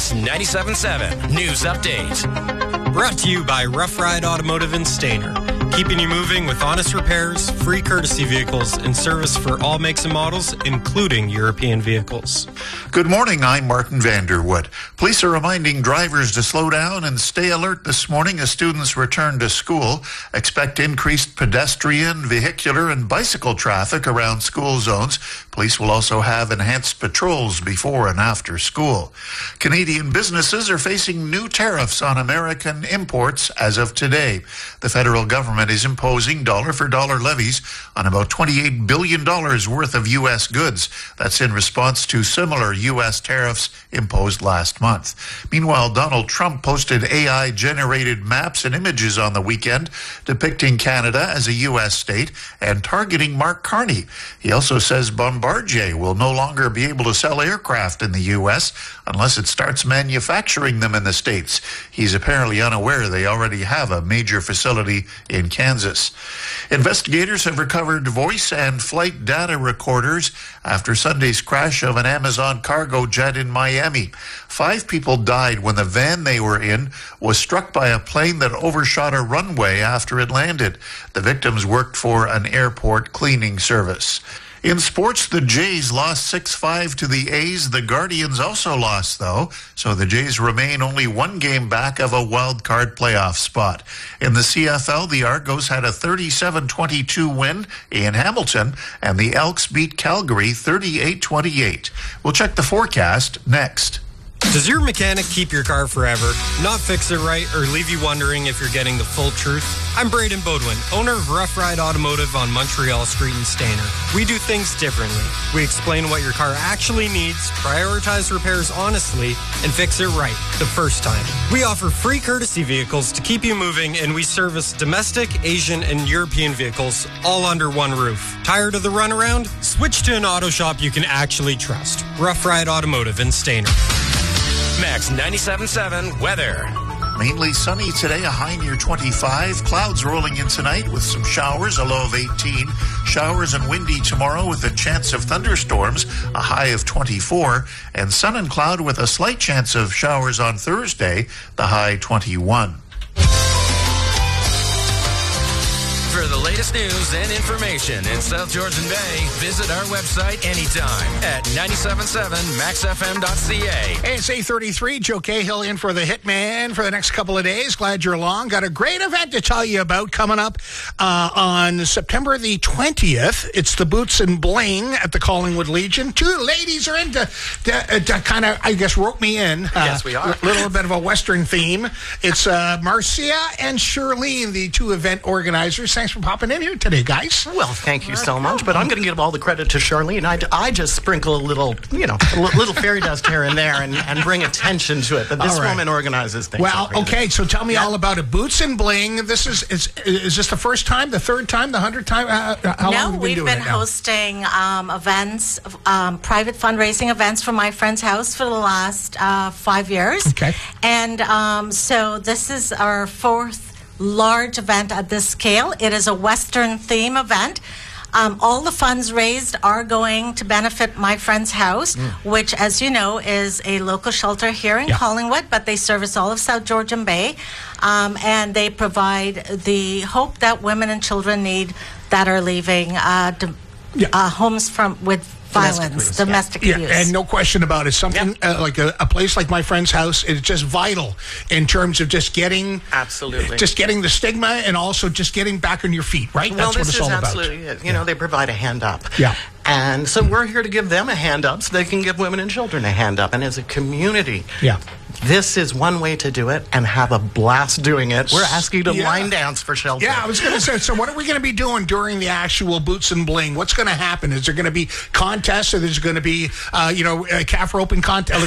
Max 97.7 News Update. Brought to you by Rough Ride Automotive in Stayner. Keeping you moving with honest repairs, free courtesy vehicles, and service for all makes and models, including European vehicles. Good morning, I'm Martin Vanderwood. Police are reminding drivers to slow down and stay alert this morning as students return to school. Expect increased pedestrian, vehicular, and bicycle traffic around school zones. Police will also have enhanced patrols before and after school. Canadian businesses are facing new tariffs on American imports as of today. The federal government is imposing dollar-for-dollar levies on about $28 billion worth of U.S. goods. That's in response to similar U.S. tariffs imposed last month. Meanwhile, Donald Trump posted AI-generated maps and images on the weekend depicting Canada as a U.S. state and targeting Mark Carney. He also says Bombardier will no longer be able to sell aircraft in the U.S. unless it starts manufacturing them in the States. He's apparently unaware they already have a major facility in Kansas. Investigators have recovered voice and flight data recorders after Sunday's crash of an Amazon cargo jet in Miami. 5 people died when the van they were in was struck by a plane that overshot a runway after it landed. The victims worked for an airport cleaning service. In sports, the Jays lost 6-5 to the A's. The Guardians also lost, though, so the Jays remain only one game back of a wild card playoff spot. In the CFL, the Argos had a 37-22 win in Hamilton, and the Elks beat Calgary 38-28. We'll check the forecast next. Does your mechanic keep your car forever, not fix it right, or leave you wondering if you're getting the full truth? I'm Braden Bodwin, owner of Rough Ride Automotive on Montreal Street in Stayner. We do things differently. We explain what your car actually needs, prioritize repairs honestly, and fix it right the first time. We offer free courtesy vehicles to keep you moving, and we service domestic, Asian, and European vehicles all under one roof. Tired of the runaround? Switch to an auto shop you can actually trust. Rough Ride Automotive in Stayner. Max 97.7 weather. Mainly sunny today, a high near 25. Clouds rolling in tonight with some showers, a low of 18. Showers and windy tomorrow with a chance of thunderstorms, a high of 24. And sun and cloud with a slight chance of showers on Thursday, the high 21. For the latest news and information in South Georgian Bay, visit our website anytime at 977maxfm.ca. Hey, it's 8:33. Joe Cahill in for the Hitman for the next couple of days. Glad you're along. Got a great event to tell you about coming up on September the 20th. It's the Boots and Bling at the Collingwood Legion. 2 ladies are into kind of, I guess, rope me in. Yes, we are. A little bit of a Western theme. It's Marcia and Shirlene, the 2 event organizers. Thanks for popping in here today, guys. Well, thank you so much, but I'm going to give all the credit to Charlene. I just sprinkle a little, little fairy dust here and there and bring attention to it. But this woman organizes things. Well, okay, so tell me all about it. Boots and Bling. This is this the first time, the third time, the 100th time? How long have you been doing it now? We've been hosting events, private fundraising events from My Friend's House for the last 5 years. Okay. And so this is our 4th large event at this scale. It is a Western theme event. All the funds raised are going to benefit My Friend's House, which, as you know, is a local shelter here in Collingwood, but they service all of South Georgian Bay, and they provide the hope that women and children need that are leaving homes with violence, domestic abuse. And no question about it. Something like a place like My Friend's House is just vital in terms of just getting the stigma and also just getting back on your feet, right? Well, That's what it's all about. Absolutely it. You know, they provide a hand up. Yeah. And so we're here to give them a hand up so they can give women and children a hand up. And as a community, this is one way to do it and have a blast doing it. We're asking you to line dance for shelter. Yeah, I was going to say, so what are we going to be doing during the actual Boots and Bling? What's going to happen? Is there going to be contests or there's going to be, a calf roping contest?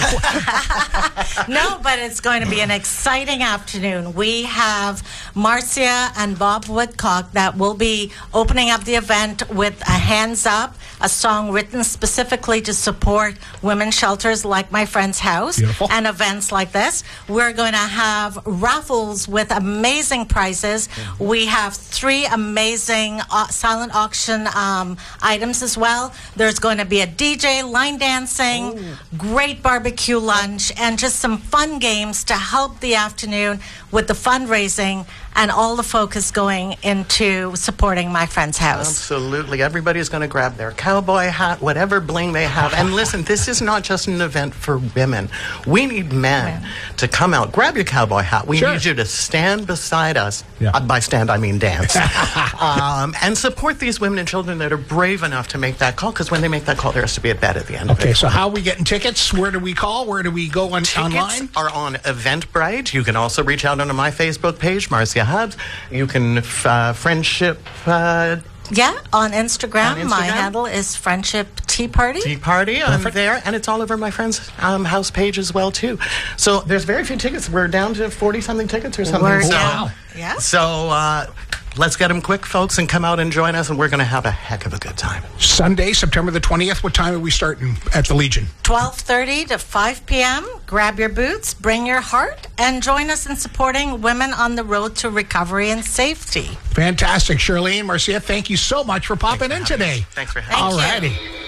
No, but it's going to be an exciting afternoon. We have Marcia and Bob Woodcock that will be opening up the event with a Hands Up, a song written specifically to support women's shelters like My Friend's House. Beautiful. And events like like this. We're going to have raffles with amazing prizes. We have 3 amazing silent auction items as well. There's going to be a DJ, line dancing, great barbecue lunch, and just some fun games to help the afternoon with the fundraising and all the focus going into supporting My Friend's House. Absolutely. Everybody's going to grab their cowboy hat, whatever bling they have. And listen, this is not just an event for women. We need men to come out. Grab your cowboy hat. We need you to stand beside us. Yeah. By stand, I mean dance. And support these women and children that are brave enough to make that call, because when they make that call, there has to be a bet at the end of it. Okay, so how are we getting tickets? Where do we call? Where do we go online? Tickets are on Eventbrite. You can also reach out onto my Facebook page, Marcia Hubbs. You can friendship... on Instagram. My handle is Friendship Tea Party. Tea Party, I'm there, and it's all over my friend's house page as well, too. So there's very few tickets. We're down to 40-something tickets or something. Wow. Yeah. So let's get them quick, folks, and come out and join us, and we're going to have a heck of a good time. Sunday, September the 20th. What time are we starting at the Legion? 12:30 to 5 p.m. Grab your boots, bring your heart, and join us in supporting women on the road to recovery and safety. Fantastic. Charlene, Marcia, thank you so much for popping in today. Thanks for having me. All righty.